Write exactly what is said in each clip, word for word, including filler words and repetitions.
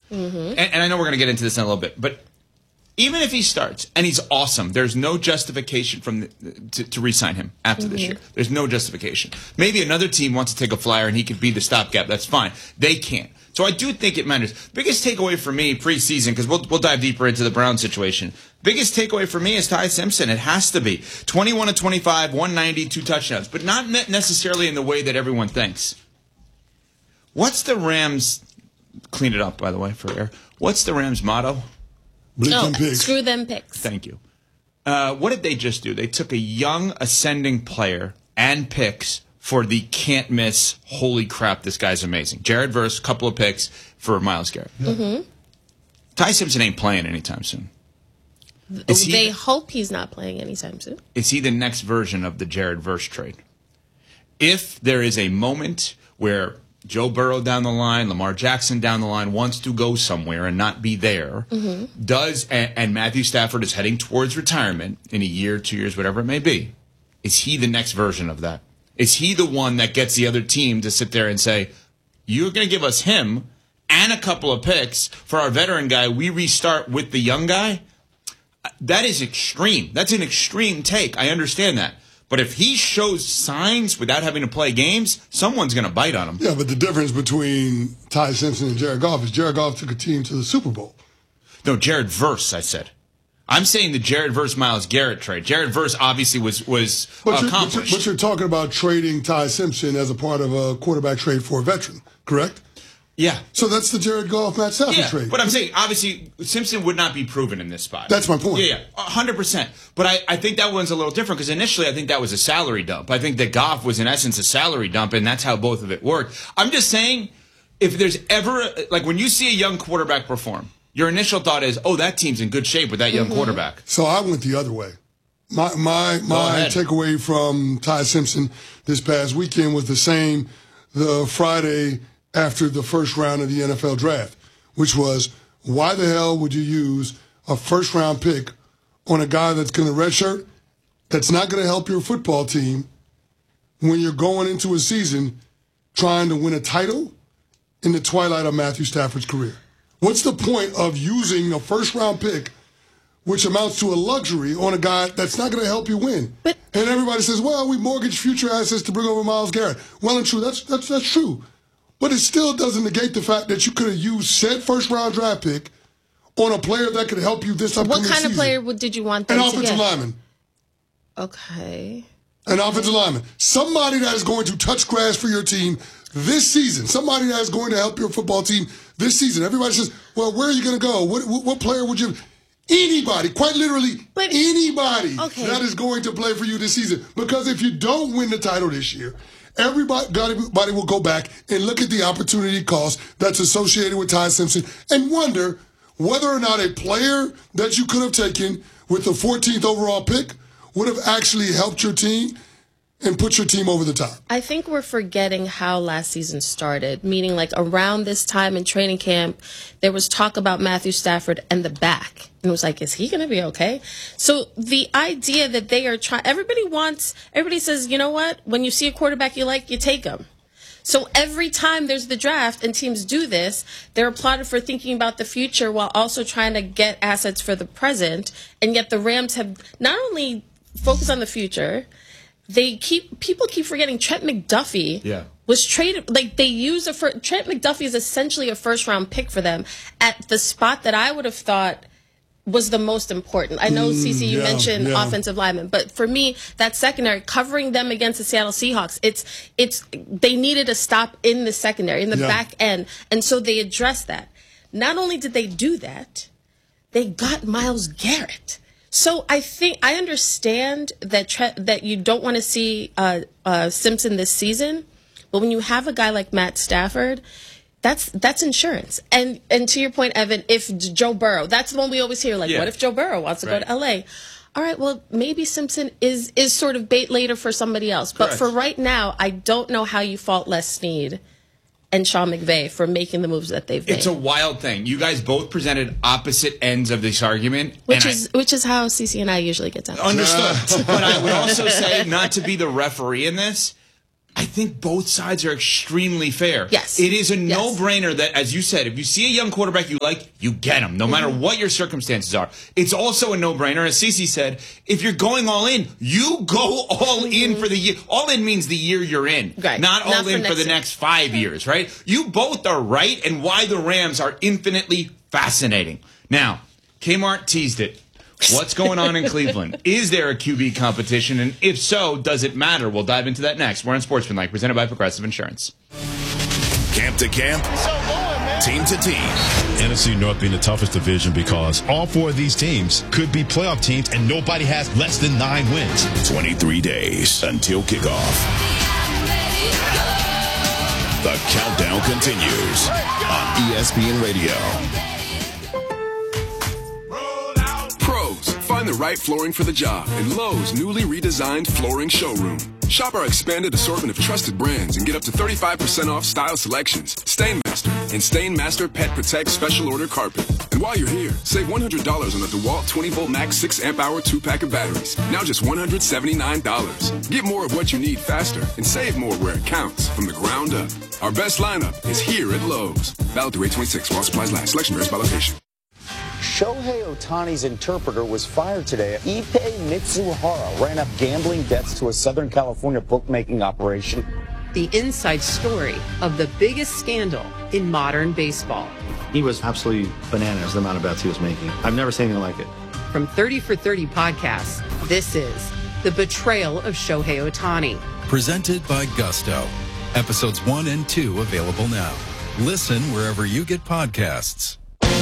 Mm-hmm. And, and I know we're going to get into this in a little bit, but even if he starts and he's awesome, there's no justification from the, to, to re-sign him after mm-hmm. this year. There's no justification. Maybe another team wants to take a flyer and he could be the stopgap. That's fine. They can't. So I do think it matters. Biggest takeaway for me preseason, because we'll we'll dive deeper into the Brown situation. Biggest takeaway for me is Ty Simpson. It has to be twenty-one to twenty-five, one ninety, two touchdowns, but not necessarily in the way that everyone thinks. What's the Rams? Clean it up, by the way, for air. What's the Rams' motto? Oh, screw them picks. Thank you. Uh, what did they just do? They took a young ascending player and picks for the can't miss, holy crap, this guy's amazing. Jared Verse, couple of picks for Myles Garrett. Mm-hmm. Ty Simpson ain't playing anytime soon. Is they he, hope he's not playing anytime soon. Is he the next version of the Jared Verse trade? If there is a moment where Joe Burrow down the line, Lamar Jackson down the line wants to go somewhere and not be there, mm-hmm. does and, and Matthew Stafford is heading towards retirement in a year, two years, whatever it may be, is he the next version of that? Is he the one that gets the other team to sit there and say, you're going to give us him and a couple of picks for our veteran guy, we restart with the young guy? That is extreme. That's an extreme take. I understand that. But if he shows signs without having to play games, someone's going to bite on him. Yeah, but the difference between Ty Simpson and Jared Goff is Jared Goff took a team to the Super Bowl. No, Jared Verse, I said. I'm saying the Jared Verse Myles Garrett trade. Jared Verse obviously was was but accomplished. You're, but, you're, but you're talking about trading Ty Simpson as a part of a quarterback trade for a veteran, correct? Yeah. So that's the Jared Goff, Matt Stafford yeah, trade. But I'm saying, obviously, Simpson would not be proven in this spot. That's my point. Yeah, yeah, one hundred percent. But I, I think that one's a little different because initially I think that was a salary dump. I think that Goff was, in essence, a salary dump, and that's how both of it worked. I'm just saying, if there's ever, like when you see a young quarterback perform, your initial thought is, oh, that team's in good shape with that young mm-hmm. quarterback. So I went the other way. My my my takeaway from Ty Simpson this past weekend was the same the Friday after the first round of the N F L draft, which was, why the hell would you use a first-round pick on a guy that's going to redshirt, that's not going to help your football team when you're going into a season trying to win a title in the twilight of Matthew Stafford's career? What's the point of using a first-round pick, which amounts to a luxury, on a guy that's not going to help you win? But, and everybody says, well, we mortgage future assets to bring over Myles Garrett. Well and true, that's that's that's true. But it still doesn't negate the fact that you could have used said first-round draft pick on a player that could help you this upcoming season. What kind of player would, did you want them An to offensive get? lineman. Okay. An offensive lineman. Somebody that is going to touch grass for your team this season. Somebody that is going to help your football team this season. Everybody says, well, where are you going to go? What, what, what player would you... Anybody, quite literally but, anybody okay. that is going to play for you this season. Because if you don't win the title this year, everybody, everybody will go back and look at the opportunity cost that's associated with Ty Simpson and wonder whether or not a player that you could have taken with the fourteenth overall pick would have actually helped your team and put your team over the top. I think we're forgetting how last season started, meaning like around this time in training camp, there was talk about Matthew Stafford and the back. And it was like, is he going to be okay? So the idea that they are trying, everybody wants, everybody says, you know what? When you see a quarterback you like, you take him. So every time there's the draft and teams do this, they're applauded for thinking about the future while also trying to get assets for the present. And yet the Rams have not only focused on the future, they keep people keep forgetting Trent McDuffie yeah. was traded. Like they use a fir- Trent McDuffie is essentially a first round pick for them at the spot that I would have thought was the most important. I know, mm, Cece, you yeah, mentioned yeah. offensive linemen, but for me, that secondary, covering them against the Seattle Seahawks, it's it's they needed a stop in the secondary, in the yeah. back end, and so they addressed that. Not only did they do that, they got Myles Garrett. So I think I understand that tre- that you don't want to see uh, uh, Simpson this season, but when you have a guy like Matt Stafford, that's that's insurance. And and to your point, Evan, if Joe Burrow, that's the one we always hear. Like, yeah. what if Joe Burrow wants to right. go to L A? All right, well, maybe Simpson is is sort of bait later for somebody else. Correct. But for right now, I don't know how you fault Les Snead and Sean McVay for making the moves that they've made. It's a wild thing. You guys both presented opposite ends of this argument. Which is I, which is how Cece and I usually get down. Understood. But I would also say, not to be the referee in this, I think both sides are extremely fair. Yes. It is a Yes. no-brainer that, as you said, if you see a young quarterback you like, you get him, no Mm-hmm. matter what your circumstances are. It's also a no-brainer, as Cece said, if you're going all in, you go all in for the year. All in means the year you're in, Right. not all Not for in for next the year. next five years, right? You both are right, and why the Rams are infinitely fascinating. Now, Kmart teased it. What's going on in Cleveland? Is there a Q B competition? And if so, does it matter? We'll dive into that next. We're on Sportsmanlike, presented by Progressive Insurance. Camp to camp, team to team. N F C North being the toughest division because all four of these teams could be playoff teams and nobody has less than nine wins. twenty-three days until kickoff. The countdown continues on E S P N Radio. Pros, find the right flooring for the job in Lowe's newly redesigned flooring showroom. Shop our expanded assortment of trusted brands and get up to thirty-five percent off style selections, Stainmaster, and Stainmaster Pet Protect Special Order Carpet. And while you're here, save one hundred dollars on the DeWalt twenty volt max six amp hour two pack of batteries. Now just one hundred seventy-nine dollars. Get more of what you need faster and save more where it counts from the ground up. Our best lineup is here at Lowe's. Valid through eight twenty-six while supplies last. Selection varies by location. Shohei Ohtani's interpreter was fired today. Ippei Mitsuhara ran up gambling debts to a Southern California bookmaking operation. The inside story of the biggest scandal in modern baseball. He was absolutely bananas, the amount of bets he was making. I've never seen anything like it. From thirty for thirty podcasts, this is The Betrayal of Shohei Ohtani. Presented by Gusto. Episodes one and two available now. Listen wherever you get podcasts.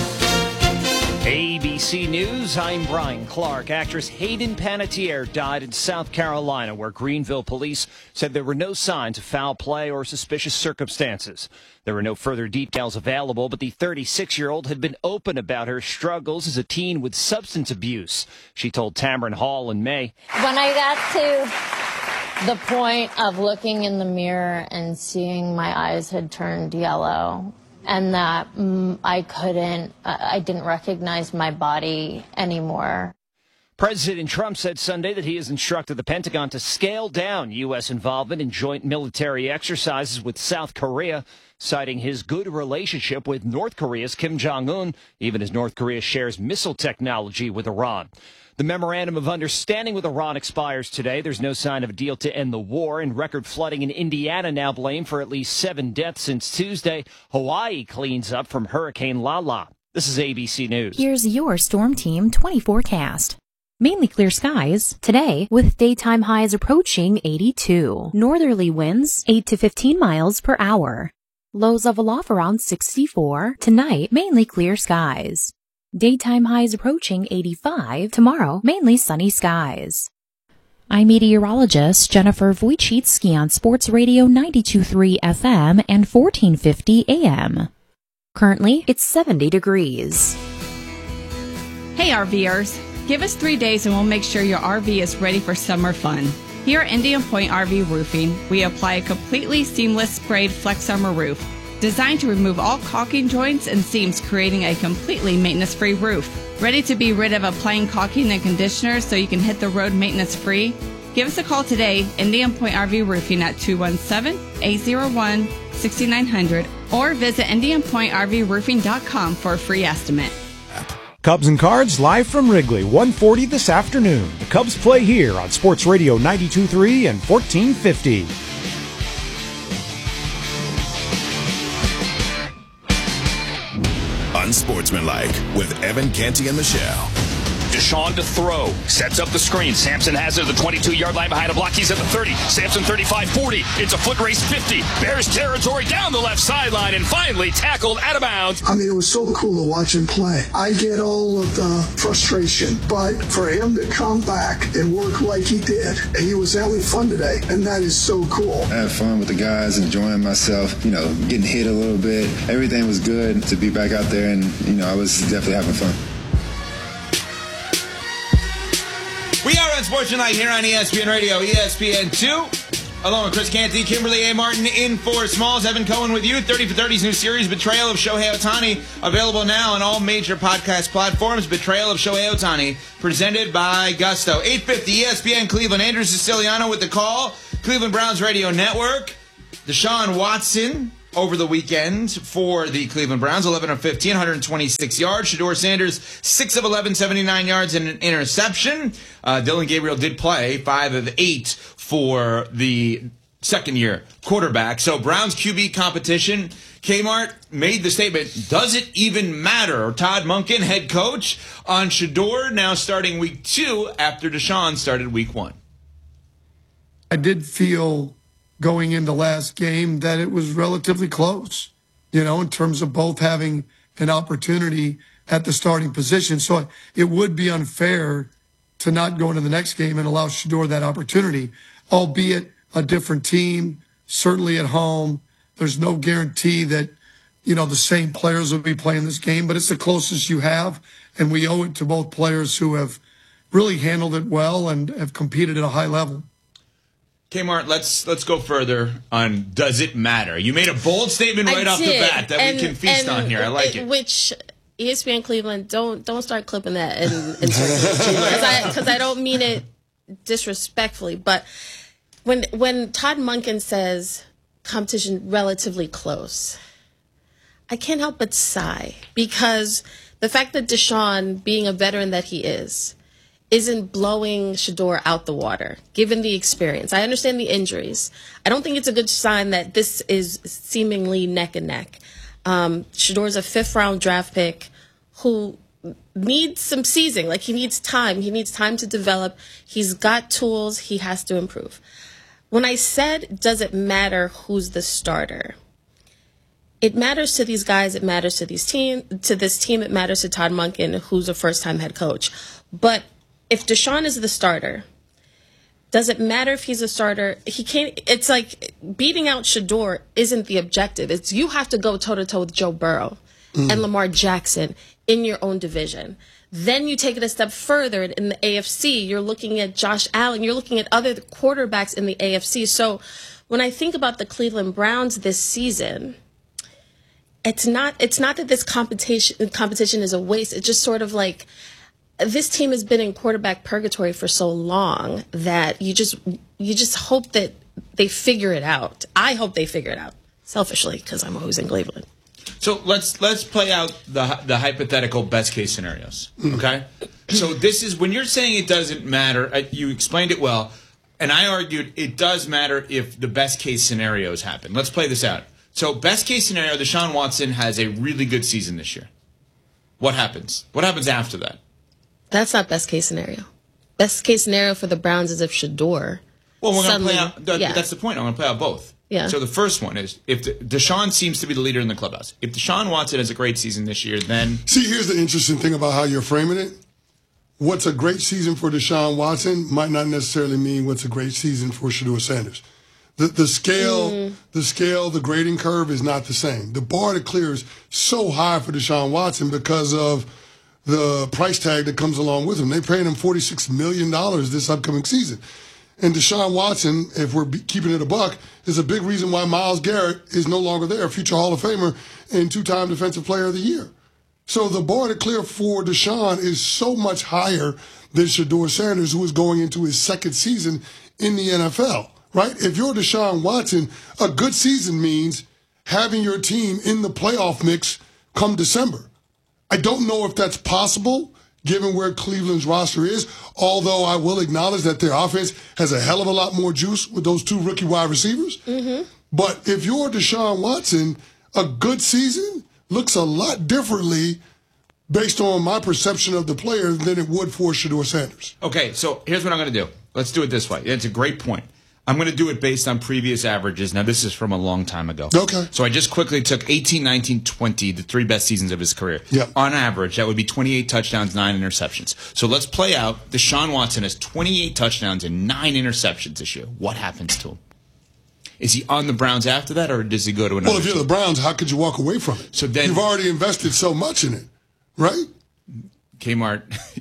A B C News, I'm Brian Clark. Actress Hayden Panettiere died in South Carolina, where Greenville police said there were no signs of foul play or suspicious circumstances. There were no further details available, but the thirty-six-year-old had been open about her struggles as a teen with substance abuse. She told Tamron Hall in May. When I got to the point of looking in the mirror and seeing my eyes had turned yellow, and that mm, I couldn't, I didn't recognize my body anymore. President Trump said Sunday that he has instructed the Pentagon to scale down U S involvement in joint military exercises with South Korea, citing his good relationship with North Korea's Kim Jong-un, even as North Korea shares missile technology with Iran. The memorandum of understanding with Iran expires today. There's no sign of a deal to end the war, and record flooding in Indiana now blamed for at least seven deaths since Tuesday. Hawaii cleans up from Hurricane Lala. This is A B C News. Here's your Storm Team twenty forecast. Mainly clear skies today with daytime highs approaching eighty-two. Northerly winds eight to fifteen miles per hour. Lows level off around sixty-four. Tonight, mainly clear skies. Daytime highs approaching eighty-five. Tomorrow, mainly sunny skies. I'm meteorologist Jennifer Wojcicki on Sports Radio ninety-two point three F M and fourteen fifty A M. Currently, it's seventy degrees. Hey RVers, give us three days and we'll make sure your R V is ready for summer fun. Here at Indian Point R V Roofing, we apply a completely seamless sprayed Flex Armor roof, designed to remove all caulking joints and seams, creating a completely maintenance-free roof. Ready to be rid of applying caulking and conditioner so you can hit the road maintenance-free? Give us a call today, Indian Point R V Roofing at two one seven, eight zero one, six nine zero zero, or visit indian point r v roofing dot com for a free estimate. Cubs and Cards live from Wrigley, one forty this afternoon. The Cubs play here on Sports Radio ninety-two point three and fourteen fifty. Unsportsmanlike with Evan Canty and Michelle. Deshaun to throw. Sets up the screen. Sampson has it at the twenty-two-yard line behind a block. He's at the thirty. Sampson thirty-five forty. It's a foot race fifty. Bears territory down the left sideline and finally tackled out of bounds. I mean, it was so cool to watch him play. I get all of the frustration, but for him to come back and work like he did, and he was having fun today, and that is so cool. I had fun with the guys, enjoying myself, you know, getting hit a little bit. Everything was good to be back out there, and, you know, I was definitely having fun. We are on Sportsmanlike here on E S P N Radio, E S P N two. Along with Chris Canty, Kimberly A. Martin in for Smalls. Evan Cohen with you. thirty for thirty's new series, Betrayal of Shohei Ohtani, available now on all major podcast platforms. Betrayal of Shohei Ohtani, presented by Gusto. eight fifty E S P N Cleveland. Andrew Siciliano with the call. Cleveland Browns Radio Network. Deshaun Watson over the weekend for the Cleveland Browns, eleven of fifteen, one hundred twenty-six yards. Shedeur Sanders, six of eleven, seventy-nine yards and an interception. Uh, Dylan Gabriel did play, five of eight for the second-year quarterback. So Browns Q B competition. Kmart made the statement, does it even matter? Todd Monken, head coach, on Shedeur, now starting week two after Deshaun started week one. I did feel going into last game that it was relatively close, you know, in terms of both having an opportunity at the starting position. So it would be unfair to not go into the next game and allow Shedeur that opportunity, albeit a different team, certainly at home. There's no guarantee that, you know, the same players will be playing this game, but it's the closest you have. And we owe it to both players who have really handled it well and have competed at a high level. Kmart, let's let's go further on does it matter? You made a bold statement right I off did. the bat that and, we can feast on here. I like it. Which E S P N Cleveland, don't don't start clipping that and because I because I don't mean it disrespectfully, but when when Todd Monken says competition relatively close, I can't help but sigh because the fact that Deshaun, being a veteran that he is, isn't blowing Shedeur out the water, given the experience. I understand the injuries. I don't think it's a good sign that this is seemingly neck and neck. Um, Shedeur's a fifth-round draft pick who needs some seasoning. Like, he needs time. He needs time to develop. He's got tools. He has to improve. When I said, does it matter who's the starter? It matters to these guys. It matters to these team, to this team. It matters to Todd Monken, who's a first-time head coach. But if Deshaun is the starter, does it matter if he's a starter? He can't. It's like beating out Shedeur isn't the objective. It's you have to go toe-to-toe with Joe Burrow mm. and Lamar Jackson in your own division. Then you take it a step further in the A F C. You're looking at Josh Allen. You're looking at other quarterbacks in the A F C. So when I think about the Cleveland Browns this season, it's not it's not that this competition competition is a waste. It's just sort of like this team has been in quarterback purgatory for so long that you just you just hope that they figure it out. I hope they figure it out, selfishly, because I'm always in Cleveland. So let's let's play out the the hypothetical best case scenarios. Okay, so this is when you're saying it doesn't matter. You explained it well, and I argued it does matter if the best case scenarios happen. Let's play this out. So best case scenario, Deshaun Watson has a really good season this year. What happens? What happens after that? That's not best case scenario. Best case scenario for the Browns is if Shedeur. Well, we're going to suddenly, play out. That, yeah. That's the point. I'm going to play out both. Yeah. So the first one is if the, Deshaun seems to be the leader in the clubhouse. If Deshaun Watson has a great season this year, then see, here's the interesting thing about how you're framing it. What's a great season for Deshaun Watson might not necessarily mean what's a great season for Shedeur Sanders. The the scale, mm. the scale, the grading curve is not the same. The bar to clear is so high for Deshaun Watson because of the price tag that comes along with him. They're paying him forty-six million dollars this upcoming season. And Deshaun Watson, if we're keeping it a buck, is a big reason why Myles Garrett is no longer there, future Hall of Famer and two-time Defensive Player of the Year. So the bar to clear for Deshaun is so much higher than Shedeur Sanders, who is going into his second season in the N F L, right? If you're Deshaun Watson, a good season means having your team in the playoff mix come December. I don't know if that's possible, given where Cleveland's roster is, although I will acknowledge that their offense has a hell of a lot more juice with those two rookie wide receivers. Mm-hmm. But if you're Deshaun Watson, a good season looks a lot differently based on my perception of the player than it would for Shedeur Sanders. Okay, so here's what I'm going to do. Let's do it this way. It's a great point. I'm going to do it based on previous averages. Now, this is from a long time ago. Okay. So I just quickly took eighteen, nineteen, twenty, the three best seasons of his career. Yep. On average, that would be twenty-eight touchdowns, nine interceptions. So let's play out. Deshaun Watson has twenty-eight touchdowns and nine interceptions this year. What happens to him? Is he on the Browns after that, or does he go to another Well, if you're team? the Browns, how could you walk away from it? So then, you've already invested so much in it, right? Kmart,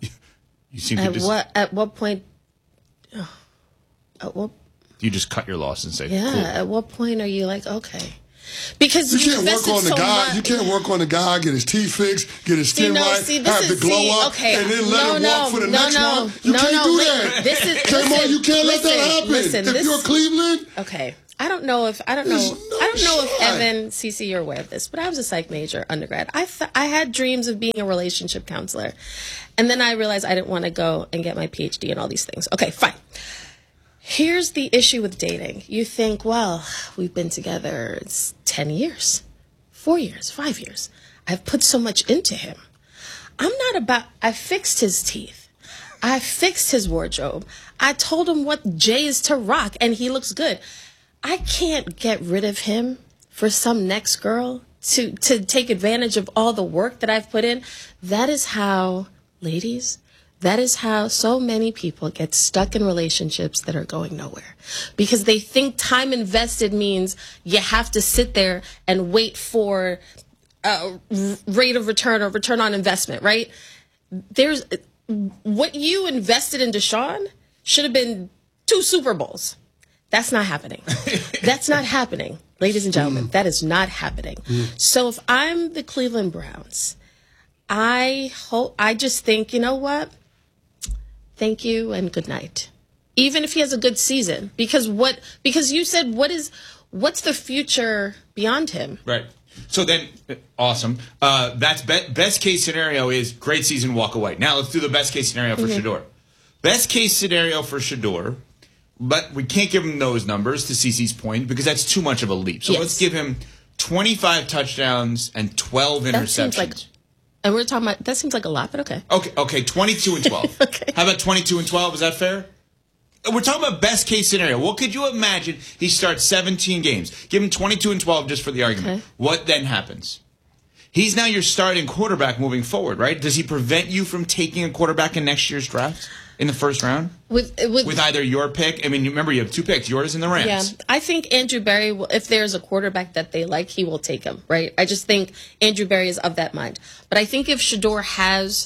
you seem to at just... what at what point? Oh, at what? You just cut your loss and say, Yeah. cool. At what point are you like, okay? Because you you can't work invested on the so guy. much. You can't work on the guy, get his teeth fixed, get his skin See, no, right, see, this have is, the glow see, up, okay. and then let no, him no, walk for the no, next no, one. You no, can't no, do li- that. This is, Come listen, on, you can't let listen, that happen. Listen, if this, you're Cleveland, okay. I don't know if I don't know no I don't know if shot. Evan, Cece, you're aware of this, but I was a psych major undergrad. I th- I had dreams of being a relationship counselor, and then I realized I didn't want to go and get my P H D and all these things. Okay, fine. Here's the issue with dating. You think, well, we've been together it's ten years, four years, five years. I've put so much into him. I'm not about. I fixed his teeth. I fixed his wardrobe. I told him what J is to rock, and he looks good. I can't get rid of him for some next girl to, to take advantage of all the work that I've put in. That is how, ladies, that is how so many people get stuck in relationships that are going nowhere. Because they think time invested means you have to sit there and wait for a rate of return or return on investment, right? There's what you invested in Deshaun should have been two Super Bowls. That's not happening. That's not happening, ladies and gentlemen. Mm. That is not happening. Mm. So if I'm the Cleveland Browns, I hope I just think, you know what? Thank you and good night. Even if he has a good season, because what? Because you said what is what's the future beyond him? Right. So then, awesome. Uh, that's be- best case scenario is great season, walk away. Now let's do the best case scenario for mm-hmm. Shedeur. Best case scenario for Shedeur, but we can't give him those numbers to Cece's point because that's too much of a leap. So yes. let's give him twenty-five touchdowns and twelve interceptions. That seems like, and we're talking about that seems like a lot, but okay. Okay, okay, twenty-two and twelve. Okay. How about twenty-two and twelve? Is that fair? We're talking about best case scenario. What could you imagine? He starts seventeen games. Give him twenty-two and twelve just for the argument. Okay. What then happens? He's now your starting quarterback moving forward, right? Does he prevent you from taking a quarterback in next year's draft in the first round? With with, with either your pick, I mean, remember you have two picks, yours and the Rams. Yeah, I think Andrew Berry, will, if there's a quarterback that they like, he will take him, right? I just think Andrew Berry is of that mind. But I think if Shedeur has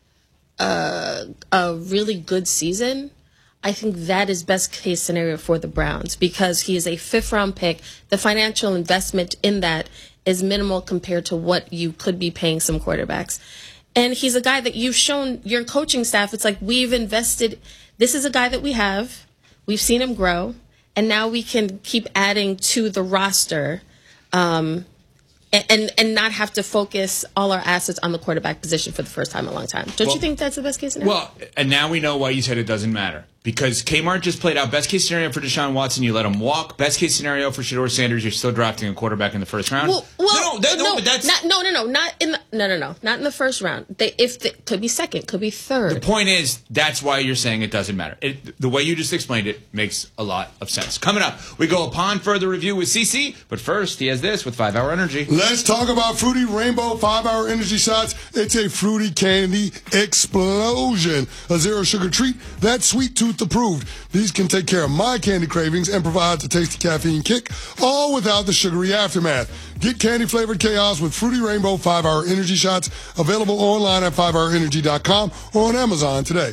a, a really good season, I think that is best case scenario for the Browns because he is a fifth round pick. The financial investment in that is minimal compared to what you could be paying some quarterbacks. And he's a guy that you've shown your coaching staff. It's like we've invested. This is a guy that we have. We've seen him grow. And now we can keep adding to the roster um, and, and and not have to focus all our assets on the quarterback position for the first time in a long time. Don't well, you think that's the best case scenario? Well, and now we know why you said it doesn't matter. Because Kmart just played out best case scenario for Deshaun Watson, you let him walk. Best case scenario for Shedeur Sanders, you're still drafting a quarterback in the first round. Well, well no, no, that, no, no, but that's not, no, no, no, not in the no, no, no, not in the first round. They if they, could be second, could be third. The point is that's why you're saying it doesn't matter. It, the way you just explained it makes a lot of sense. Coming up, we go upon further review with C C, but first he has this with five hour Energy. Let's talk about Fruity Rainbow five hour Energy shots. It's a fruity candy explosion, a zero sugar treat that's sweet tooth approved. These can take care of my candy cravings and provide the tasty caffeine kick, all without the sugary aftermath. Get candy-flavored chaos with Fruity Rainbow five hour Energy Shots, available online at five hour energy dot com or on Amazon today.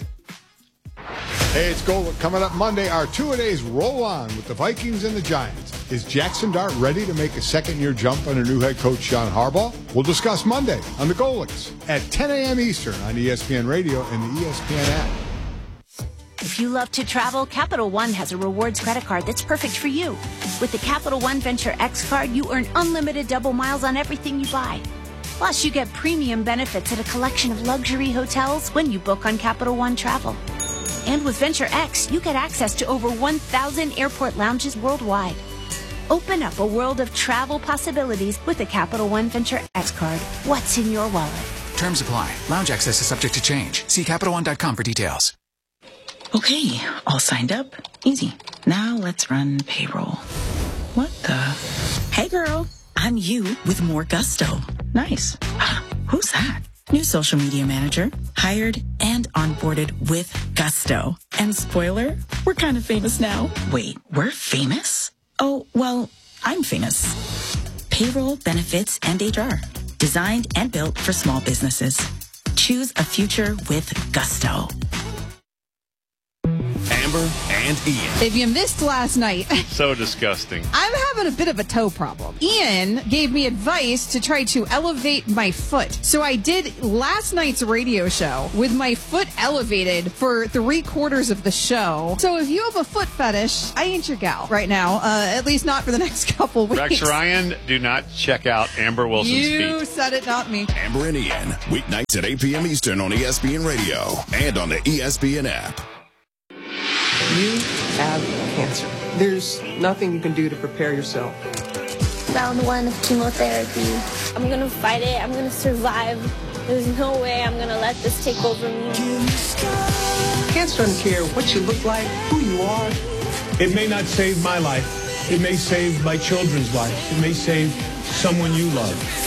Hey, it's Golic. Coming up Monday, our two-a-days roll on with the Vikings and the Giants. Is Jackson Dart ready to make a second-year jump under new head coach John Harbaugh? We'll discuss Monday on the Golics at ten a.m. Eastern on E S P N Radio and the E S P N app. If you love to travel, Capital One has a rewards credit card that's perfect for you. With the Capital One Venture X card, you earn unlimited double miles on everything you buy. Plus, you get premium benefits at a collection of luxury hotels when you book on Capital One Travel. And with Venture X, you get access to over one thousand airport lounges worldwide. Open up a world of travel possibilities with the Capital One Venture X card. What's in your wallet? Terms apply. Lounge access is subject to change. See Capital One dot com for details. Okay, all signed up. Easy. Now let's run payroll. What the? Hey girl, I'm you with more gusto. Nice. Who's that? New social media manager. Hired and onboarded with gusto. And spoiler, we're kind of famous now. Wait, we're famous? Oh, well, I'm famous. Payroll, benefits, and H R. Designed and built for small businesses. Choose a future with gusto. Amber and Ian. If you missed last night, So disgusting. I'm having a bit of a toe problem. Ian gave me advice to try to elevate my foot. So I did last night's radio show with my foot elevated for three quarters of the show. So if you have a foot fetish, I ain't your gal right now. Uh, at least not for the next couple weeks. Rex Ryan, do not check out Amber Wilson's You feet. said it, not me. Amber and Ian, weeknights at eight p.m. Eastern on E S P N Radio and on the E S P N app. You have cancer. There's nothing you can do to prepare yourself. Round one of chemotherapy. I'm gonna fight it. I'm gonna survive. There's no way I'm gonna let this take over me. Cancer doesn't care what you look like, who you are. It may not save my life. It may save my children's life. It may save someone you love.